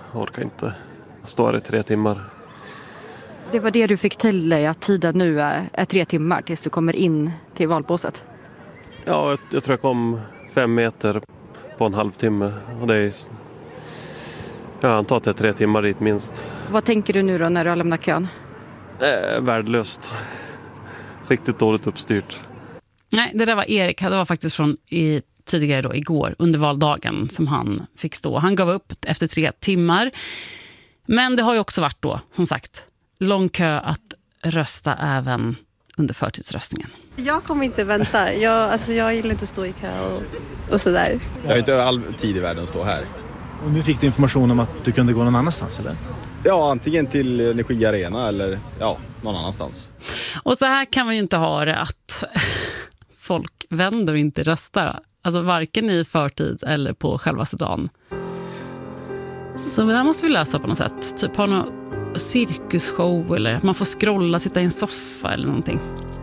orkar inte stå här i 3 timmar. Det var det du fick till dig, att tiden nu är 3 timmar tills du kommer in till valbåset? Ja, jag tror jag kom 5 meter på en halvtimme. Och det är, jag antar att det är 3 timmar dit minst. Vad tänker du nu då när du har lämnat kön? Värdelöst. Riktigt dåligt uppstyrt. Nej, det där var Erik. Det var faktiskt från tidigare då, igår, under valdagen, som han fick stå. Han gav upp efter 3 timmar. Men det har ju också varit då, som sagt, lång kö att rösta även under förtidsröstningen. Jag kommer inte vänta. Jag gillar inte att stå i kö och sådär. Jag har inte all tid i världen att stå här. Och nu fick du information om att du kunde gå någon annanstans, eller? Ja, antingen till Energiarena eller någon annanstans. Och så här kan vi ju inte ha det, att folk vänder och inte röstar. Alltså varken i förtid eller på självaste dagen. Så det här måste vi lösa på något sätt. Typ ha någon cirkusshow eller att man får scrolla, sitta i en soffa eller någonting.